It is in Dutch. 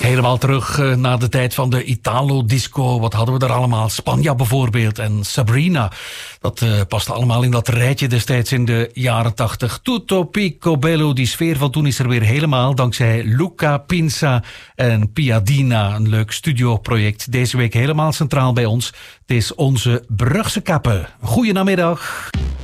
Helemaal terug naar de tijd van de Italo-disco. Wat hadden we er allemaal? Spanja bijvoorbeeld en Sabrina. Dat paste allemaal in dat rijtje destijds in de jaren 80. Tutto Picobello, die sfeer van toen is er weer helemaal. Dankzij Luca Pinza en Piadina. Een leuk studioproject. Deze week helemaal centraal bij ons. Het is onze Brugse Kappen. Goedenamiddag.